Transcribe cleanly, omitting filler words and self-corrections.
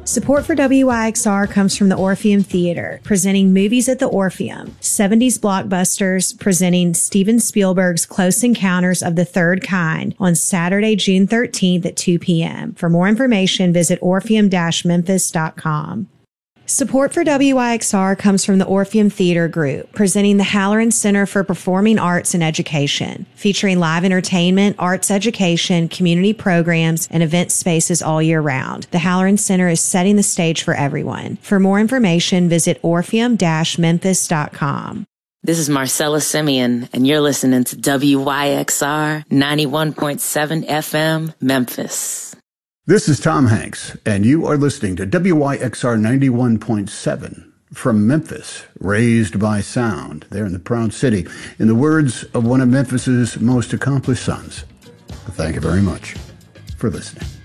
Support for WYXR comes from the Orpheum Theater, presenting Movies at the Orpheum, 70s blockbusters, presenting Steven Spielberg's Close Encounters of the Third Kind on Saturday, June 13th at 2 p.m. For more information, visit orpheum-memphis.com. Support for WYXR comes from the Orpheum Theater Group, presenting the Halloran Center for Performing Arts and Education, featuring live entertainment, arts education, community programs, and event spaces all year round. The Halloran Center is setting the stage for everyone. For more information, visit orpheum-memphis.com. This is Marcella Simeon, and you're listening to WYXR 91.7 FM, Memphis. This is Tom Hanks, and you are listening to WYXR 91.7 from Memphis, raised by sound, there in the Proud City, in the words of one of Memphis's most accomplished sons. Thank you very much for listening.